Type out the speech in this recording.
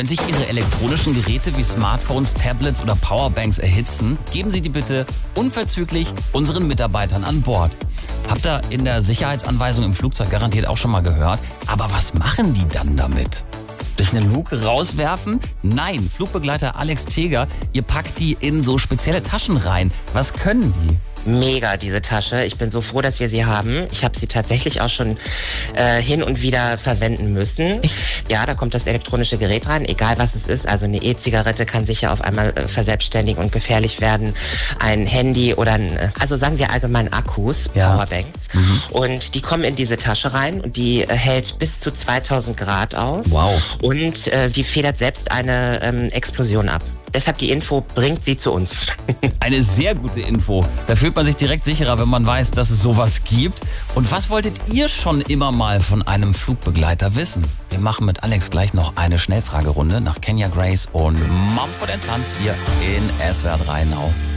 wenn sich Ihre elektronischen Geräte wie Smartphones, Tablets oder Powerbanks erhitzen, geben Sie die bitte unverzüglich unseren Mitarbeitern an Bord. Habt ihr in der Sicherheitsanweisung im Flugzeug garantiert auch schon mal gehört. Aber was machen die dann damit? Durch eine Luke rauswerfen? Nein, Flugbegleiter Alex Teger, ihr packt die in so spezielle Taschen rein. Was können die? Mega, diese Tasche. Ich bin so froh, dass wir sie haben. Ich habe sie tatsächlich auch schon hin und wieder verwenden müssen. Echt? Ja, da kommt das elektronische Gerät rein, egal was es ist. Also eine E-Zigarette kann sich ja auf einmal verselbstständigen und gefährlich werden. Ein Handy oder also sagen wir allgemein Akkus, Ja. Powerbanks. Und die kommen in diese Tasche rein und die hält bis zu 2000 Grad aus. Wow. Und die federt selbst eine Explosion ab. Deshalb die Info, bringt sie zu uns. Eine sehr gute Info. Da fühlt man sich direkt sicherer, wenn man weiß, dass es sowas gibt. Und was wolltet ihr schon immer mal von einem Flugbegleiter wissen? Wir machen mit Alex gleich noch eine Schnellfragerunde nach Kenya Grace und Mumford & Sons hier in SWR 3 Now.